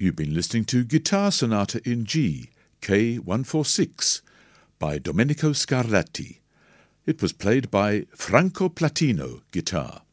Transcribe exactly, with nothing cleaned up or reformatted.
You've been listening to Guitar Sonata in G, K one forty-six, by Domenico Scarlatti. It was played by Franco Platino, guitar.